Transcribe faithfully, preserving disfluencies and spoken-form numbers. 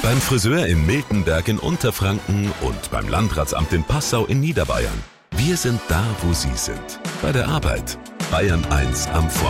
Beim Friseur in Miltenberg in Unterfranken und beim Landratsamt in Passau in Niederbayern. Wir sind da, wo Sie sind. Bei der Arbeit. Bayern eins am Vormittag.